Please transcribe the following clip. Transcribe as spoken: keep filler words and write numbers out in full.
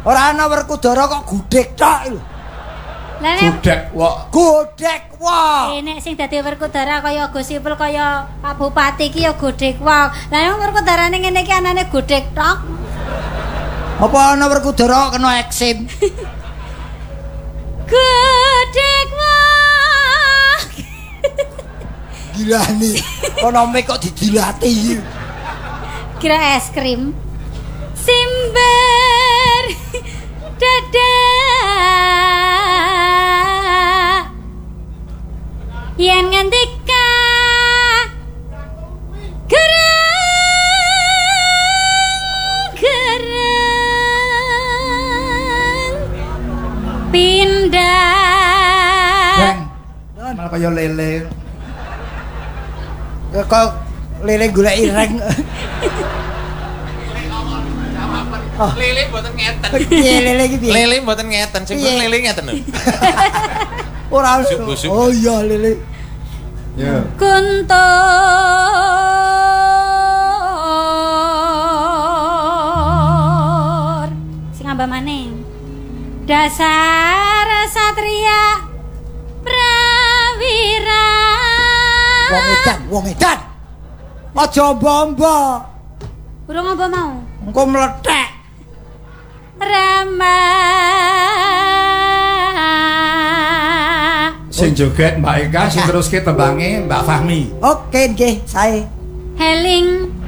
Ora ana Werkudara kok gudhek tok lho. Lah nek Gudhek wok. Gudhek wok. eh, nek sing dadi Werkudara kaya Gus Ipul kaya Pak Bupati ki ya godhek wong. Lah nek Werkudarane ngene iki anane godhek tok. Apa ana Werkudara kena eksim? Godhek wong. Gila nih. Konome kok didilati. Kira es krim. Simber dada yen ngendika gereng-gereng pindah Malah kaya lele. Ya kok lele golek ireng. Oh. Lele mboten ngeten. Piye lele iki piye? Lele mboten ngeten, sing pun lele ngeten lho. Ora. Busuk-busuk. Oh iya lele. Ya. Guntur. Sing ngamba maning. Dasar satria prawira. Wong edan, wong edan. Aja mbombo. Urung apa mau? Engko mlethek. Rama Sing joget Mbak Eka, sing teruske tembange Mbak Fahmi. Oke nggih, sae. Heling